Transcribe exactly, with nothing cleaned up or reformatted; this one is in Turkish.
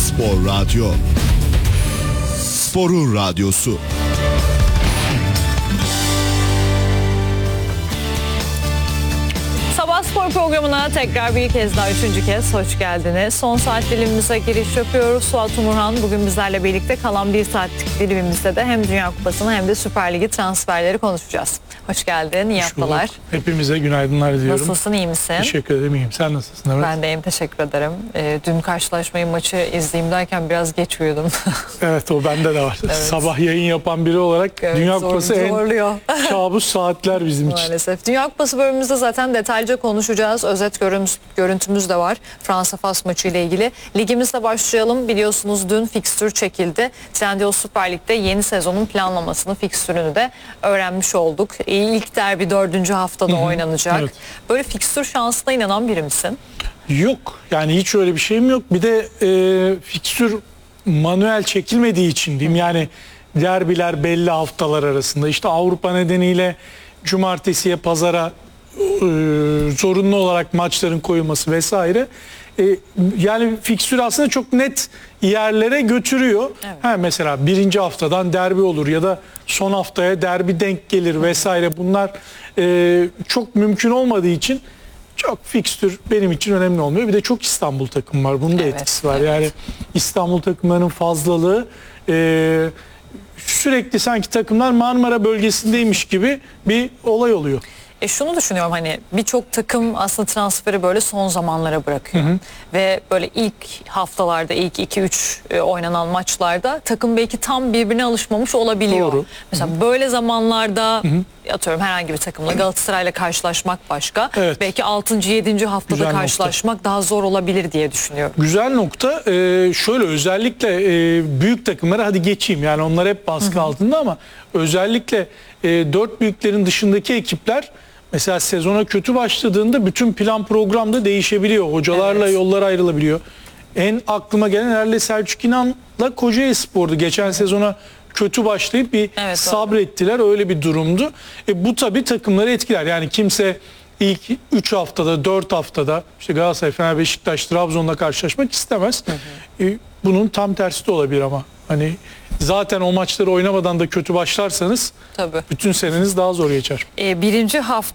Spor Radyo, sporun radyosu. Sabah Spor programına tekrar bir kez daha üçüncü kez hoş geldiniz. Son saat dilimimize giriş yapıyoruz. Suat Umurhan bugün bizlerle birlikte, kalan bir saatlik dilimimizde de hem Dünya Kupası'nı hem de Süper Ligi transferleri konuşacağız. Hoş geldin, iyi haftalar. Hepimize günaydınlar diliyorum. Nasılsın, iyi misin? Teşekkür ederim, iyiyim. Sen nasılsın? Evet. Ben de iyiyim, teşekkür ederim. Ee, dün karşılaşmayı, maçı izleyeyim derken biraz geç uyudum. Evet, o bende de var. Evet. Sabah yayın yapan biri olarak evet, Dünya zor, Kupası zorluyor. En kabus saatler bizim için. Maalesef. Dünya Kupası bölümümüzde zaten detaylıca konuşacağız. Özet görüntümüz de var Fransa-Fas maçı ile ilgili. Ligimizle başlayalım. Biliyorsunuz dün fikstür çekildi. Trendyol Süper Lig'de yeni sezonun planlamasını, fikstürünü de öğrenmiş olduk. İlk derbi dördüncü haftada Hı-hı. oynanacak. Evet. Böyle fikstür şansına inanan biri misin? Yok. Yani hiç öyle bir şeyim yok. Bir de e, fikstür manuel çekilmediği için diyeyim. Hı. Yani derbiler belli haftalar arasında. İşte Avrupa nedeniyle cumartesiye, pazara e, zorunlu olarak maçların koyulması vesaire. E, yani fikstür aslında çok net yerlere götürüyor. Evet. Ha, mesela birinci haftadan derbi olur ya da son haftaya derbi denk gelir vesaire. Bunlar e, çok mümkün olmadığı için çok fikstür benim için önemli olmuyor. Bir de çok İstanbul takım var. Bunun da evet, etkisi var. Evet. Yani İstanbul takımlarının fazlalığı e, sürekli sanki takımlar Marmara bölgesindeymiş gibi bir olay oluyor. E şunu düşünüyorum, hani birçok takım aslında transferi böyle son zamanlara bırakıyor. Hı hı. Ve böyle ilk haftalarda, ilk iki üç e, oynanan maçlarda takım belki tam birbirine alışmamış olabiliyor. Doğru. Mesela hı hı. böyle zamanlarda hı hı. atıyorum herhangi bir takımla Galatasaray'la karşılaşmak başka. Evet. Belki altıncı yedinci haftada güzel karşılaşmak nokta. Daha zor olabilir diye düşünüyorum. Güzel nokta. Ee, şöyle özellikle e, büyük takımlara hadi geçeyim. Yani onlar hep baskı hı hı. altında ama özellikle e, dört büyüklerin dışındaki ekipler mesela sezona kötü başladığında bütün plan program da değişebiliyor. Hocalarla evet. yollar ayrılabiliyor. En aklıma gelen herhalde Selçuk İnan'la Kocaelispor'du. Geçen sezona kötü başlayıp bir evet, sabrettiler. Doğru. Öyle bir durumdu. E, bu tabii takımları etkiler. Yani kimse ilk üç haftada, dört haftada işte Galatasaray, Fener, Beşiktaş, Trabzon'la karşılaşmak istemez. Hı hı. E, bunun tam tersi de olabilir ama. Hani zaten o maçları oynamadan da kötü başlarsanız tabii. bütün seneniz daha zor geçer. E, birinci hafta